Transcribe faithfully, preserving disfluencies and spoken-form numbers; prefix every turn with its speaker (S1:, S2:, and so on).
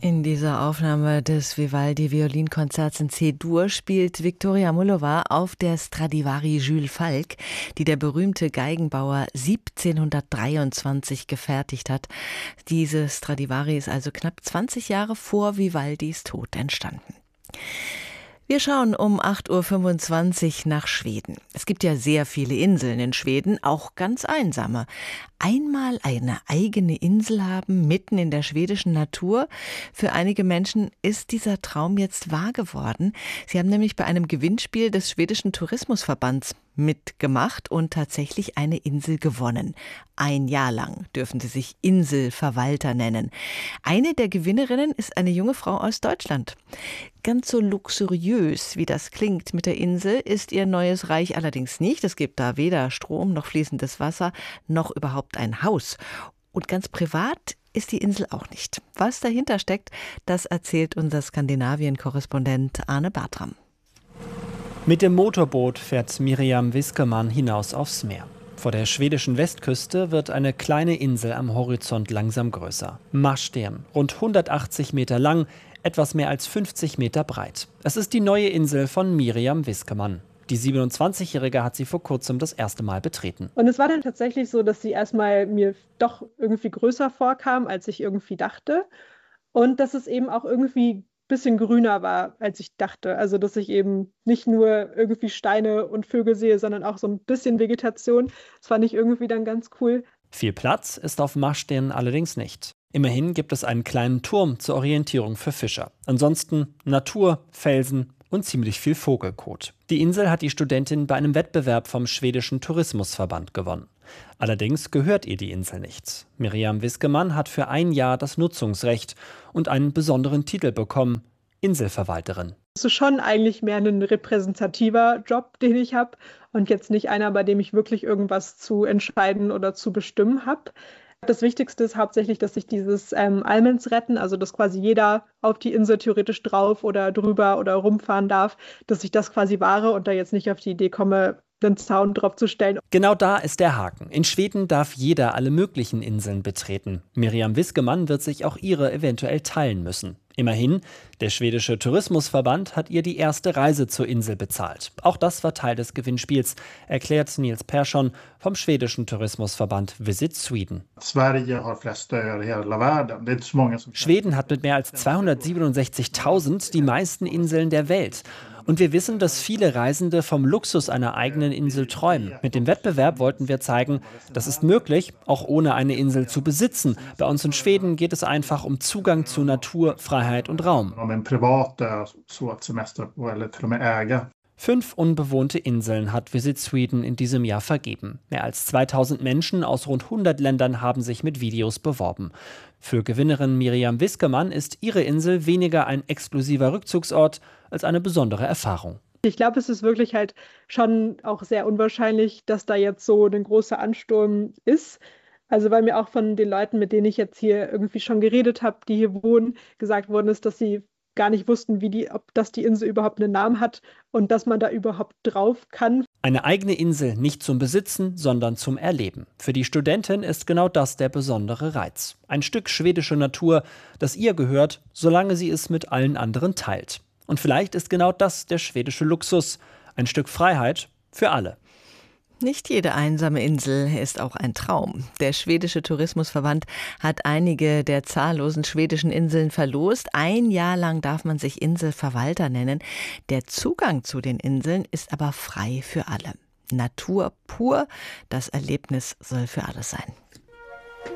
S1: In dieser Aufnahme des Vivaldi-Violinkonzerts in C-Dur spielt Viktoria Mullova auf der Stradivari Jules Falk, die der berühmte Geigenbauer siebzehnhundertdreiundzwanzig gefertigt hat. Diese Stradivari ist also knapp zwanzig Jahre vor Vivaldis Tod entstanden. Wir schauen um acht Uhr fünfundzwanzig nach Schweden. Es gibt ja sehr viele Inseln in Schweden, auch ganz einsame. Einmal eine eigene Insel haben, mitten in der schwedischen Natur. Für einige Menschen ist dieser Traum jetzt wahr geworden. Sie haben nämlich bei einem Gewinnspiel des schwedischen Tourismusverbands mitgemacht und tatsächlich eine Insel gewonnen. Ein Jahr lang dürfen sie sich Inselverwalter nennen. Eine der Gewinnerinnen ist eine junge Frau aus Deutschland. Ganz so luxuriös, wie das klingt mit der Insel, ist ihr neues Reich allerdings nicht. Es gibt da weder Strom noch fließendes Wasser, noch überhaupt ein Haus. Und ganz privat ist die Insel auch nicht. Was dahinter steckt, das erzählt unser Skandinavien-Korrespondent Arne Bartram.
S2: Mit dem Motorboot fährt Miriam Wiskeman hinaus aufs Meer. Vor der schwedischen Westküste wird eine kleine Insel am Horizont langsam größer. Marstrand, rund hundertachtzig Meter lang, etwas mehr als fünfzig Meter breit. Es ist die neue Insel von Miriam Wiskeman. Die siebenundzwanzigjährige hat sie vor kurzem das erste Mal betreten.
S3: Und es war dann tatsächlich so, dass sie erstmal mir doch irgendwie größer vorkam, als ich irgendwie dachte. Und dass es eben auch irgendwie bisschen grüner war, als ich dachte. Also, dass ich eben nicht nur irgendwie Steine und Vögel sehe, sondern auch so ein bisschen Vegetation. Das fand ich irgendwie dann ganz cool.
S2: Viel Platz ist auf Marstrand allerdings nicht. Immerhin gibt es einen kleinen Turm zur Orientierung für Fischer. Ansonsten Natur, Felsen und ziemlich viel Vogelkot. Die Insel hat die Studentin bei einem Wettbewerb vom schwedischen Tourismusverband gewonnen. Allerdings gehört ihr die Insel nicht. Miriam Wiskeman hat für ein Jahr das Nutzungsrecht und einen besonderen Titel bekommen: Inselverwalterin.
S3: Es ist schon eigentlich mehr ein repräsentativer Job, den ich habe, und jetzt nicht einer, bei dem ich wirklich irgendwas zu entscheiden oder zu bestimmen habe. Das Wichtigste ist hauptsächlich, dass sich dieses ähm, Allmens retten, also dass quasi jeder auf die Insel theoretisch drauf oder drüber oder rumfahren darf, dass ich das quasi wahre und da jetzt nicht auf die Idee komme, einen Zaun drauf zu stellen.
S2: Genau da ist der Haken. In Schweden darf jeder alle möglichen Inseln betreten. Miriam Wiskeman wird sich auch ihre eventuell teilen müssen. Immerhin, der schwedische Tourismusverband hat ihr die erste Reise zur Insel bezahlt. Auch das war Teil des Gewinnspiels, erklärt Nils Persson vom schwedischen Tourismusverband Visit Sweden. Schweden hat mit mehr als zweihundertsiebenundsechzigtausend die meisten Inseln der Welt. Und wir wissen, dass viele Reisende vom Luxus einer eigenen Insel träumen. Mit dem Wettbewerb wollten wir zeigen, das ist möglich, auch ohne eine Insel zu besitzen. Bei uns in Schweden geht es einfach um Zugang zu Natur, Freiheit und Raum. Fünf unbewohnte Inseln hat Visit Sweden in diesem Jahr vergeben. Mehr als zweitausend Menschen aus rund hundert Ländern haben sich mit Videos beworben. Für Gewinnerin Miriam Wiskeman ist ihre Insel weniger ein exklusiver Rückzugsort als eine besondere Erfahrung.
S3: Ich glaube, es ist wirklich halt schon auch sehr unwahrscheinlich, dass da jetzt so ein großer Ansturm ist. Also weil mir auch von den Leuten, mit denen ich jetzt hier irgendwie schon geredet habe, die hier wohnen, gesagt worden ist, dass sie gar nicht wussten, wie die, ob das die Insel überhaupt einen Namen hat und dass man da überhaupt drauf kann.
S2: Eine eigene Insel nicht zum Besitzen, sondern zum Erleben. Für die Studentin ist genau das der besondere Reiz. Ein Stück schwedische Natur, das ihr gehört, solange sie es mit allen anderen teilt. Und vielleicht ist genau das der schwedische Luxus. Ein Stück Freiheit für alle.
S1: Nicht jede einsame Insel ist auch ein Traum. Der schwedische Tourismusverband hat einige der zahllosen schwedischen Inseln verlost. Ein Jahr lang darf man sich Inselverwalter nennen. Der Zugang zu den Inseln ist aber frei für alle. Natur pur, das Erlebnis soll für alle sein.